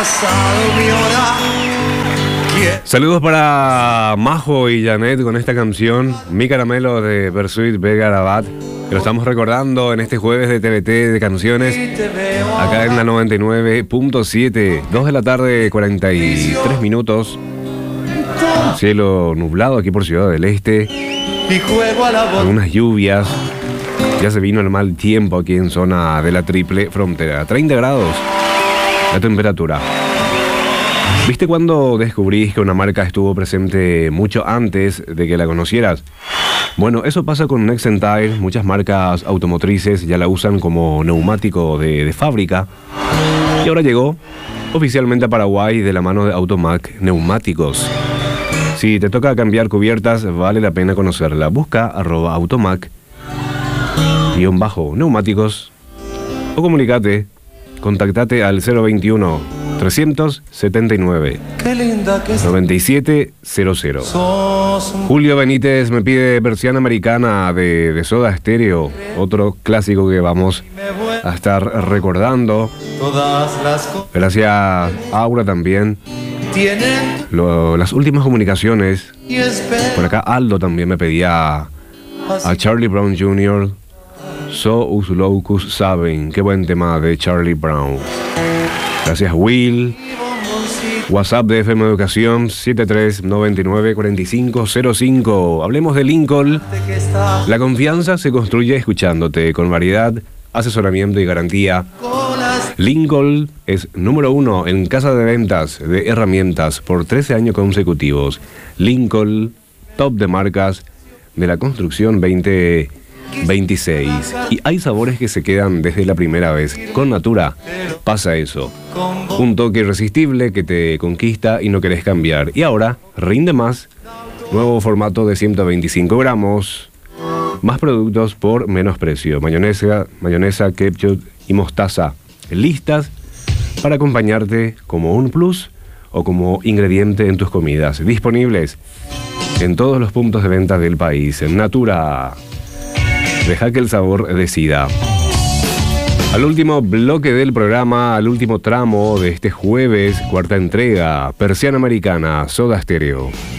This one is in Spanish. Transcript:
pasado mi hora. Saludos para Majo y Janet con esta canción, Mi Caramelo de Bersuit Vega Rabat, que lo estamos recordando en este jueves de TVT de canciones, acá en la 99.7, 2 de la tarde, 43 minutos. Cielo nublado aquí por Ciudad del Este, algunas lluvias, ya se vino el mal tiempo aquí en zona de la Triple Frontera, 30 grados la temperatura. ¿Viste cuando descubrís que una marca estuvo presente mucho antes de que la conocieras? Bueno, eso pasa con Nexen Tire. Muchas marcas automotrices ya la usan como neumático de fábrica. Y ahora llegó oficialmente a Paraguay de la mano de Automac Neumáticos. Si te toca cambiar cubiertas, vale la pena conocerla. Busca @automac_neumáticos o contactate al 021 379 9700. Julio Benítez me pide Persiana Americana de Soda Stereo, otro clásico que vamos a estar recordando. Gracias a Aura también. Las últimas comunicaciones. Por acá Aldo también me pedía a Charlie Brown Jr. So Us Locus Saben. Qué buen tema de Charlie Brown. Gracias Will. WhatsApp de FM Educación 73994505. Hablemos de Lincoln. La confianza se construye escuchándote, con variedad, asesoramiento y garantía. Lincoln es número 1 en casa de ventas de herramientas por 13 años consecutivos. Lincoln, top de marcas de la construcción 2026. Y hay sabores que se quedan desde la primera vez. Con Natura pasa eso. Un toque irresistible que te conquista y no querés cambiar. Y ahora rinde más. Nuevo formato de 125 gramos. Más productos por menos precio. Mayonesa, ketchup y mostaza. Listas para acompañarte como un plus o como ingrediente en tus comidas. Disponibles en todos los puntos de venta del país. Natura. Deja que el sabor decida. Al último bloque del programa, al último tramo de este jueves, cuarta entrega, Persiana Americana, Soda Stereo.